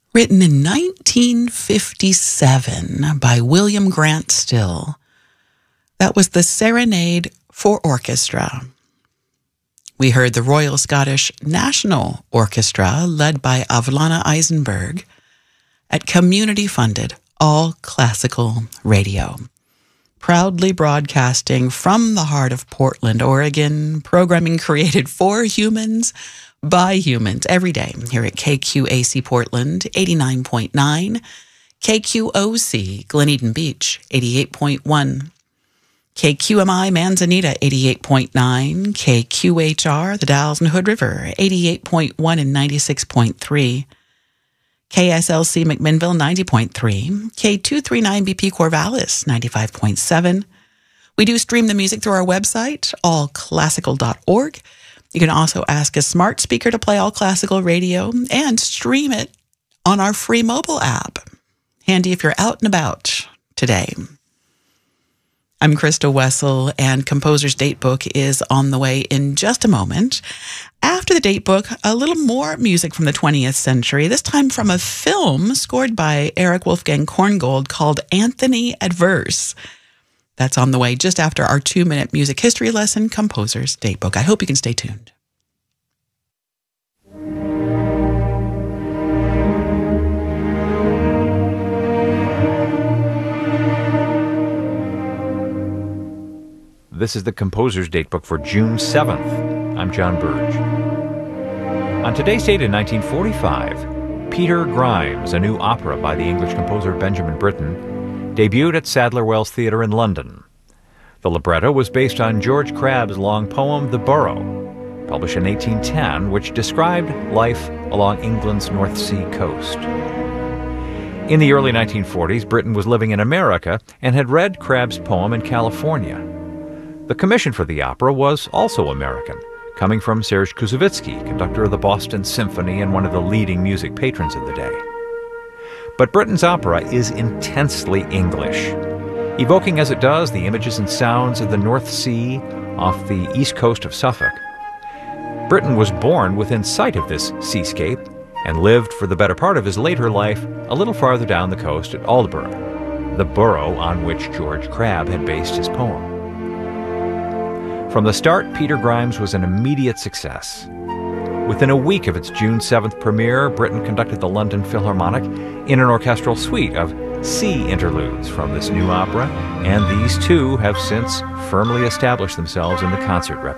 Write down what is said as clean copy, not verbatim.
Written in 1957 by William Grant Still. That was the Serenade for Orchestra. We heard the Royal Scottish National Orchestra, led by Avlana Eisenberg, at community-funded all classical radio. Proudly broadcasting from the heart of Portland, Oregon, programming created for humans, by humans, every day here at KQAC Portland, 89.9, KQOC Glen Eden Beach, 88.1, KQMI Manzanita, 88.9, KQHR, the Dalles and Hood River, 88.1 and 96.3, KSLC McMinnville, 90.3, K239BP Corvallis, 95.7. We do stream the music through our website, allclassical.org. You can also ask a smart speaker to play All Classical Radio and stream it on our free mobile app. Handy if you're out and about today. I'm Krista Wessel, and Composer's Datebook is on the way in just a moment. After the Datebook, a little more music from the 20th century, this time from a film scored by Eric Wolfgang Korngold called Anthony Adverse. That's on the way just after our 2-minute music history lesson, Composer's Datebook. I hope you can stay tuned. This is the Composer's Datebook for June 7th. I'm John Burge. On today's date in 1945, Peter Grimes, a new opera by the English composer Benjamin Britten, debuted at Sadler Wells Theatre in London. The libretto was based on George Crabbe's long poem, The Borough, published in 1810, which described life along England's North Sea coast. In the early 1940s, Britten was living in America and had read Crabbe's poem in California. The commission for the opera was also American, coming from Serge Koussevitzky, conductor of the Boston Symphony and one of the leading music patrons of the day. But Britten's opera is intensely English, evoking as it does the images and sounds of the North Sea off the east coast of Suffolk. Britten was born within sight of this seascape and lived for the better part of his later life a little farther down the coast at Aldborough, the borough on which George Crabbe had based his poem. From the start, Peter Grimes was an immediate success. Within a week of its June 7th premiere, Britten conducted the London Philharmonic in an orchestral suite of sea interludes from this new opera, and these two have since firmly established themselves in the concert repertoire.